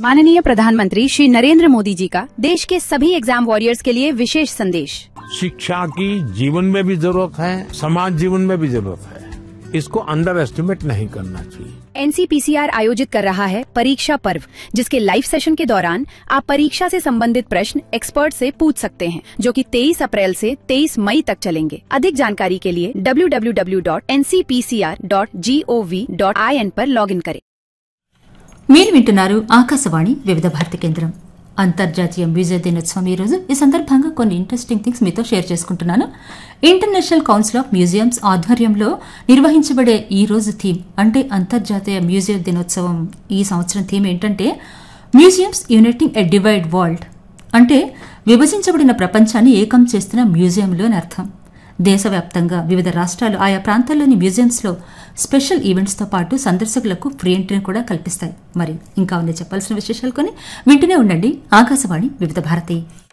माननीय प्रधानमंत्री श्री नरेंद्र मोदी जी का देश के सभी एग्जाम वॉरियर्स के लिए विशेष संदेश। शिक्षा की जीवन में भी जरूरत है, समाज जीवन में भी जरूरत है। इसको अंडर एस्टिमेट नहीं करना चाहिए। एनसीपीसीआर आयोजित कर रहा है परीक्षा पर्व, जिसके लाइव सेशन के दौरान आप परीक्षा से संबंधित प्रश्न एक्सपर्ट से पूछ सकते हैं, जो कि 23 अप्रैल से 23 मई तक चलेंगे। अधिक जानकारी के लिए www.ncpcr.gov.in पर लॉगिन करें। మీరు వింటున్నారు ఆకాశవాణి వివిధ భారతి కేంద్రం. అంతర్జాతీయ మ్యూజియం దినోత్సవం ఈ రోజు. ఈ సందర్భంగా కొన్ని ఇంట్రెస్టింగ్ థింగ్స్ మీతో షేర్ చేసుకుంటున్నాను. ఇంటర్నేషనల్ కౌన్సిల్ ఆఫ్ మ్యూజియంస్ ఆధ్వర్యంలో నిర్వహించబడే ఈ రోజు థీమ్ అంటే అంతర్జాతీయ మ్యూజియం దినోత్సవం ఈ సంవత్సరం థీమ్ ఏంటంటే మ్యూజియంస్ యూనైటింగ్ ఎ డివైడ్ వరల్డ్, అంటే విభజించబడిన ప్రపంచాన్ని ఏకం చేస్తున్న మ్యూజియంలు అని అర్థం. దేశవ్యాప్తంగా వివిధ రాష్ట్రాలు ఆయా ప్రాంతాల్లోని మ్యూజియంస్లో స్పెషల్ ఈవెంట్స్తో పాటు సందర్శకులకు ఫ్రీ ఎంట్రీని కూడా కల్పిస్తాయి. మరి ఇంకా ఉంది చెప్పాల్సిన విశేషాలు కొని వింటూనే ఉండండి ఆకాశవాణి వివిధ భారతి.